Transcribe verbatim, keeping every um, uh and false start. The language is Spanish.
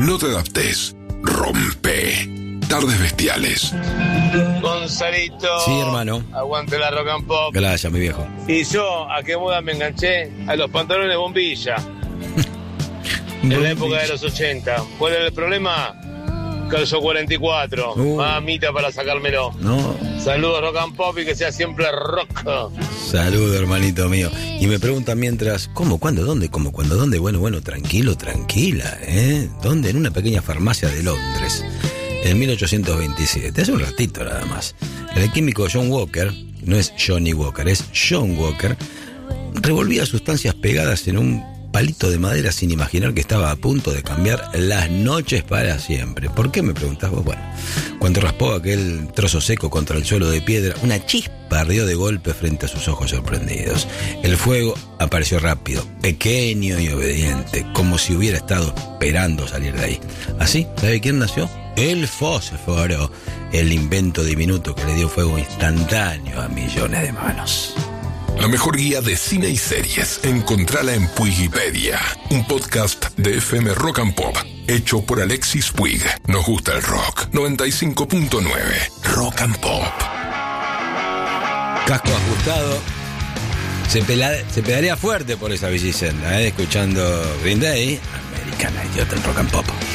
No te adaptes. Rompe. Tardes Bestiales. Gonzalito. Sí, hermano. Aguante la rock and pop. Gracias, mi viejo. Y yo, ¿a qué moda me enganché? A los pantalones bombilla. En la época de los ochenta. ¿Cuál era el problema? Calzo cuarenta y cuatro. Uh. Mamita para sacármelo. No. Saludos rock and pop y que sea siempre rock. Saludo, hermanito mío. Y me preguntan mientras, ¿cómo, cuándo, dónde, cómo, cuándo, dónde? Bueno, bueno, tranquilo, tranquila, ¿eh? ¿Dónde? En una pequeña farmacia de Londres, en mil ochocientos veintisiete, hace un ratito nada más. El químico John Walker, no es Johnny Walker, es John Walker, revolvía sustancias pegadas en un palito de madera sin imaginar que estaba a punto de cambiar las noches para siempre. ¿Por qué, me preguntás vos? Bueno, cuando raspó aquel trozo seco contra el suelo de piedra, una chispa ardió de golpe frente a sus ojos sorprendidos. El fuego apareció rápido, pequeño y obediente, como si hubiera estado esperando salir de ahí. Así, ¿sabe quién nació? El fósforo, el invento diminuto que le dio fuego instantáneo a millones de manos. La mejor guía de cine y series, encontrala en Puigipedia, un podcast de F M Rock and Pop, hecho por Alexis Puig. Nos gusta el rock. noventa y cinco punto nueve Rock and Pop. Casco ajustado. Se, pela, se pedaría fuerte por esa bicicenda, ¿eh? Escuchando Green Day, American Idiot en Rock and Pop.